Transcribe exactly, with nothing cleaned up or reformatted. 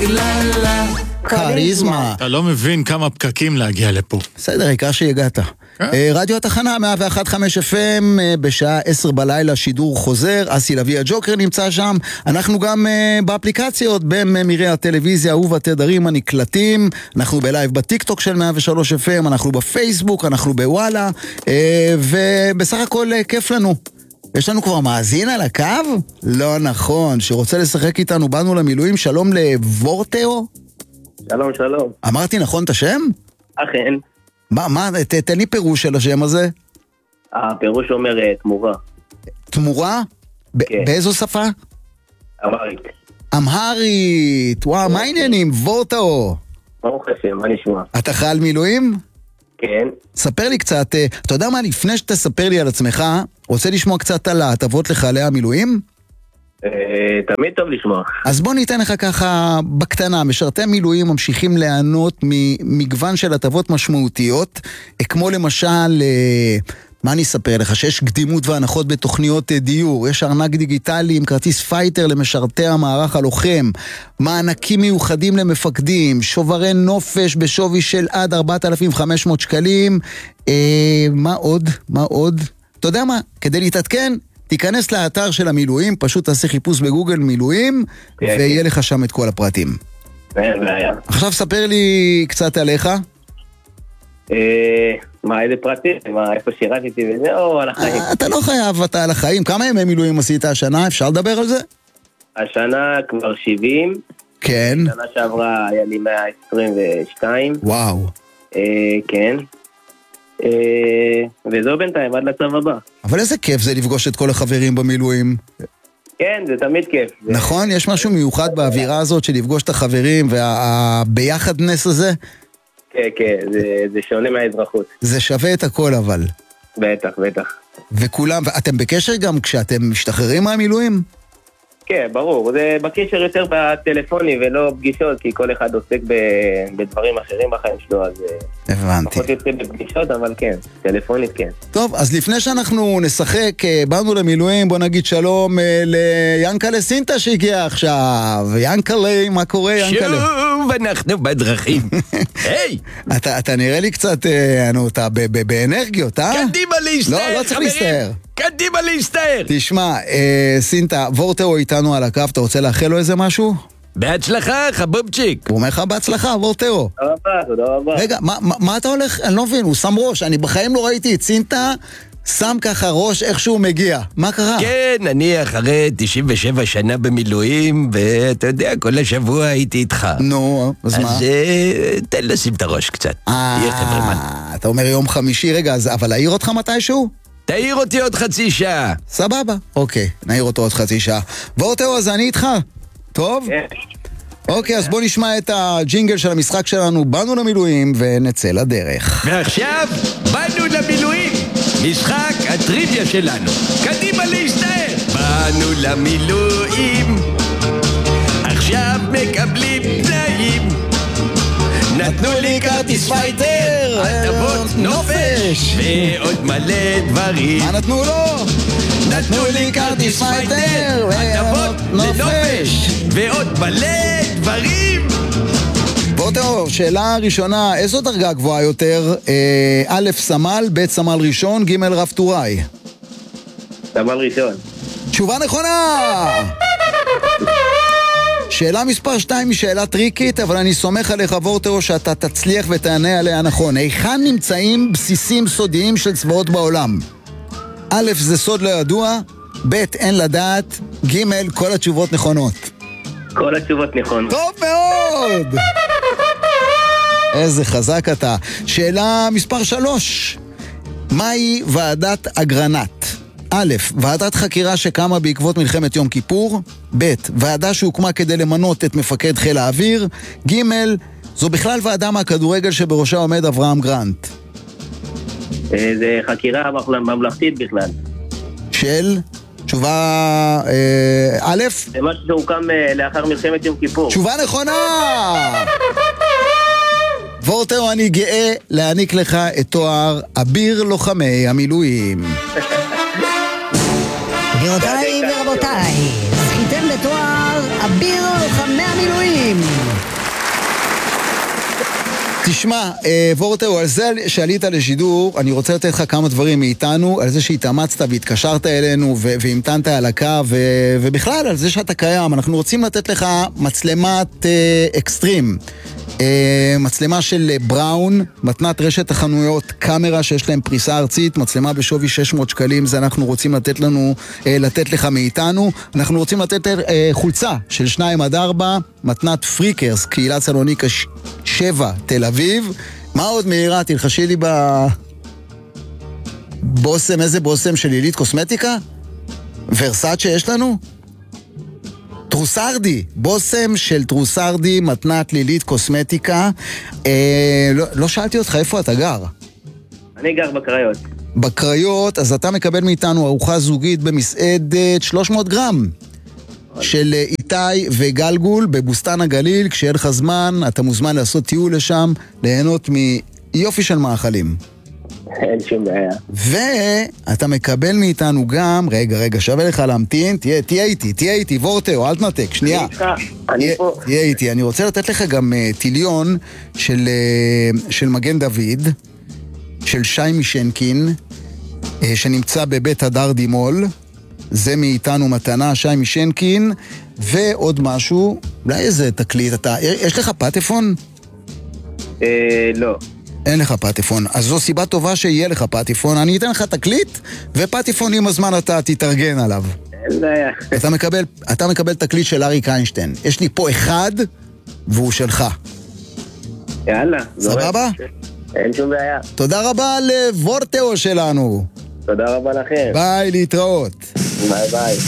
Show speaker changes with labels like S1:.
S1: בגללה
S2: כריזמה.
S3: אתה לא מבין כמה פקקים להגיע לפה.
S2: בסדר, העיקר שהגעת. רדיו התחנה מאה ואחת נקודה חמש אף אם, בשעה עשר בלילה שידור חוזר. אסי לוי הג'וקר נמצא שם. אנחנו גם באפליקציות בממירי הטלוויזיה ובתדרים הנקלטים. אנחנו בלייב בטיקטוק של מאה ושלוש אף אם, אנחנו בפייסבוק, אנחנו בוואלה, ובסך הכל כיף לנו. יש לנו כבר מאזין על הקו? לא נכון, שרוצה לשחק איתנו. באנו למילואים. שלום לוורטאו.
S4: שלום, שלום.
S2: אמרתי נכון את השם?
S4: אכן.
S2: מה, מה, ת, תן לי פירוש של השם הזה.
S4: הפירוש אומר uh, תמורה.
S2: תמורה?
S4: כן.
S2: ב- באיזו שפה?
S4: אמרית.
S2: אמהרית. וואו, מה העניינים? וורטאו.
S4: ברוך השם, מה נשמע?
S2: אתה חייל מילואים?
S4: כן.
S2: ספר לי קצת, אתה יודע מה, לפני שתספר לי על עצמך, רוצה לשמוע קצת על ההטבות לחיילי המילואים?
S4: תמיד טוב לשמוע.
S2: אז בוא ניתן לך ככה בקטנה. משרתי מילואים ממשיכים ליהנות ממגוון של הטבות משמעותיות, כמו למשל, מה אני אספר לך? שיש קדימות והנחות בתוכניות דיור, יש ארנק דיגיטלי עם כרטיס פייטר למשרתי המערך הלוחם, מענקים מיוחדים למפקדים, שוברי נופש בשווי של עד ארבעת אלפים וחמש מאות שקלים. אה, מה עוד? מה עוד? אתה יודע מה? כדי להתעדכן, תיכנס לאתר של המילואים, פשוט תעשה חיפוש בגוגל מילואים, ויהיה לך שם את כל הפרטים. עכשיו ספר לי קצת עליך.
S4: מה, איזה פרטים? מה, איפה שירתתי וזה, או על החיים?
S2: אתה לא חייב, אתה על החיים. כמה ימי מילואים עשית השנה? אפשר לדבר על זה?
S4: השנה כבר שבעים.
S2: כן.
S4: השנה שעברה היה לי מאה עשרים ושתיים.
S2: וואו.
S4: כן. וזהו בינתיים, עד לצו הבא.
S2: אבל איזה כיף זה לפגוש את כל החברים במילואים.
S4: כן, זה תמיד כיף.
S2: נכון? יש משהו מיוחד באווירה הזאת של לפגוש את החברים והביחדנס הזה?
S4: כן, כן, זה שונה מהאזרחות.
S2: זה שווה את הכל אבל.
S4: בטח, בטח.
S2: וכולם, ואתם בקשר גם כשאתם משתחררים מהמילואים?
S4: כן, ברור, זה בקשר יותר בטלפוני ולא פגישות, כי כל אחד עוסק בדברים אחרים בחיים שלו, אז
S2: הבנתי.
S4: פחות יוצא בפגישות, אבל כן, טלפונית כן.
S2: טוב, אז לפני שאנחנו נשחק, באנו למילואים, בוא נגיד שלום ליאנקלה סינטה שהגיע עכשיו. יאנקלה, מה קורה יאנקלה?
S5: שוב אנחנו בדרכים. היי!
S2: אתה נראה לי קצת, אתה באנרגיות, אה?
S5: קדימה להסתער,
S2: לא, לא צריך להסתער.
S5: קדימה להסתער.
S2: תשמע, סינטה, וורטאו איתנו על הקו, אתה רוצה לאחל לו איזה משהו?
S5: בהצלחה, חבובצ'יק.
S2: הוא אומר לך בהצלחה, וורטאו.
S4: תודה רבה, תודה רבה.
S2: רגע, מה, מה, מה אתה הולך? אני לא מבין, הוא שם ראש, אני בחיים לא ראיתי את סינטה, שם ככה ראש איך שהוא מגיע. מה קרה?
S5: כן, אני אחרי תשעים ושבע שנה במילואים, ואתה יודע, כל השבוע הייתי איתך.
S2: נו, אז מה?
S5: אז תן לשים את הראש קצת. יהיה חברמן.
S2: אתה אומר יום חמישי, רגע, אז, אבל להעיר אותך מתישהו?
S5: תעיר אותי עוד חצי שעה.
S2: סבבה, אוקיי, נעיר אותו עוד חצי שעה. וורטאו, אז אני איתך. טוב?
S4: כן.
S2: אוקיי, אז בוא נשמע את הג'ינגל של המשחק שלנו. באנו למילואים ונצא לדרך.
S5: ועכשיו, באנו למילואים. משחק הטריוויה שלנו. קדימה להסתער. באנו למילואים. עכשיו מקבלים תנאים. נתנו לי כרטיס פייטר, הטבות נופש, ועוד מלא דברים.
S2: מה נתנו לו?
S5: נתנו לי כרטיס פייטר, הטבות נופש, ועוד מלא דברים.
S2: וורטאו, שאלה ראשונה, איזו דרגה גבוהה יותר? א' סמל, ב' סמל ראשון, ג' רב טוראי.
S4: סמל ראשון.
S2: תשובה נכונה! שאלה מספר שתיים היא שאלה טריקית, אבל אני סומך עליך וורטאו שאתה תצליח ותענה עליה נכון. היכן נמצאים בסיסים סודיים של צבאות בעולם? א', זה סוד לא ידוע, ב', אין לדעת, ג', כל התשובות נכונות.
S4: כל התשובות נכונות.
S2: טוב מאוד! איזה חזק אתה. שאלה מספר שלוש. מהי ועדת אגרנט? א', ועדת חקירה שקמה בעקבות מלחמת יום כיפור, ב', ועדה שהוקמה כדי למנות את מפקד חיל האוויר, ג', זו בכלל ועדה מהכדורגל שבראשה עומד אברהם גרנט.
S4: זה חקירה ממלכתית בכלל.
S2: של? תשובה אה, א'?
S4: זה משהו שהוקם לאחר מלחמת יום כיפור.
S2: תשובה נכונה! וורטאו, אני גאה להעניק לך את תואר אביר לוחמי המילואים.
S1: גבירותיי ורבותיי, זכיתם בתואר אביר לוחמי המילואים.
S2: תשמע, אה, וורטאו, על זה שעלית לשידור, אני רוצה לתת לך כמה דברים מאיתנו, על זה שהתאמצת והתקשרת אלינו ו- והמתנת על הקו, ו- ובכלל על זה שאתה קיים. אנחנו רוצים לתת לך מצלמת אה, אקסטרים. Uh, מצלמה של בראון, מתנת רשת החנויות קאמרה שיש להם פריסה ארצית, מצלמה בשווי שש מאות שקלים, זה אנחנו רוצים לתת לנו, uh, לתת לך מאיתנו. אנחנו רוצים לתת uh, חולצה של שניים עד ארבע, מתנת פריקרס, קהילת סלוניקה ש- שבע, תל אביב. מה עוד מהירה? תלחשי לי בבוסם, איזה בוסם של לילית קוסמטיקה? ורסאצ' שיש לנו? טרוסרדי, בוסם של טרוסרדי, מתנת לילית קוסמטיקה. אה, לא, לא שאלתי אותך איפה אתה גר.
S4: אני גר בקריות.
S2: בקריות, אז אתה מקבל מאיתנו ארוחה זוגית במסעדת שלוש מאות גרם של איתי וגלגול בבוסתן הגליל. כשיהיה לך זמן, אתה מוזמן לעשות טיול לשם, ליהנות מיופי של מאכלים.
S4: אין שום בעיה.
S2: ואתה מקבל מאיתנו גם, רגע, רגע, שווה לך להמתין, תהיה, תהיה איתי, תהיה איתי, וורטאו, אל תנתק, שנייה.
S4: אני איתך, אני
S2: תהיה,
S4: פה.
S2: תהיה איתי, אני רוצה לתת לך גם uh, טיליון של, uh, של מגן דוד, של שי משנקין, uh, שנמצא בבית הדר דימול, זה מאיתנו מתנה, שי משנקין, ועוד משהו, אולי איזה תקליט, אתה, יש לך פטפון?
S4: אה, לא.
S2: אין לך פטיפון, אז זו סיבה טובה שיהיה לך פטיפון. אני אתן לך תקליט, ופטיפון עם הזמן אתה תתארגן עליו.
S4: אין בעיה.
S2: אתה מקבל, אתה מקבל תקליט של אריק איינשטיין. יש לי פה אחד, והוא שלך.
S4: יאללה.
S2: סבבה?
S4: אין שום בעיה.
S2: תודה רבה לוורטאו שלנו.
S4: תודה רבה לכם.
S2: ביי, להתראות.
S4: ביי ביי.